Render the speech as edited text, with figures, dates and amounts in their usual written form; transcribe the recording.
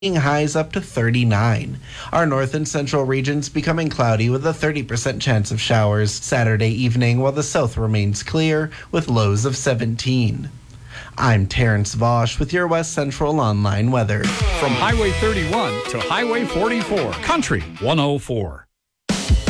highs up to 39. Our north and central regions becoming cloudy with a 30% chance of showers Saturday evening, while the south remains clear with lows of 17. I'm Terrence Vosch with your West Central Online weather. From Highway 31 to Highway 44, Country 104.